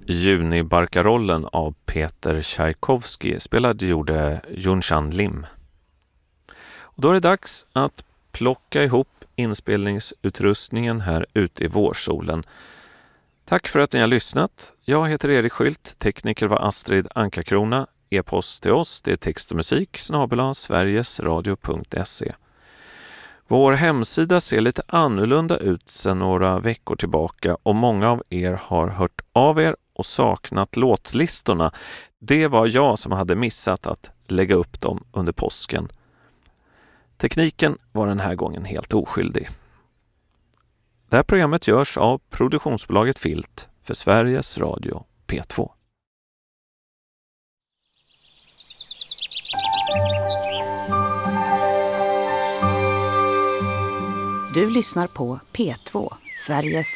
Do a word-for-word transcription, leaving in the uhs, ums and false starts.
Junibarkarollen av Peter Tchaikovsky spelade gjorde Junshan Lim. Och då är det dags att plocka ihop inspelningsutrustningen här ute i vårsolen. Tack för att ni har lyssnat. Jag heter Erik Skylt, tekniker var Astrid Ankarkrona. E-post till oss, det är text och musik snabel-a sverigesradio punkt se. Vår hemsida ser lite annorlunda ut sedan några veckor tillbaka och många av er har hört av er och saknat låtlistorna. Det var jag som hade missat att lägga upp dem under påsken. Tekniken var den här gången helt oskyldig. Det här programmet görs av produktionsbolaget Filt för Sveriges Radio P två. Du lyssnar på P två, Sveriges